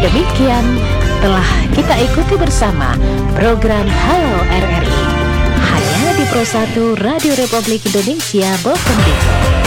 Demikian telah kita ikuti bersama program Halo RRI hanya di Pro 1 Radio Republik Indonesia Bovendigul.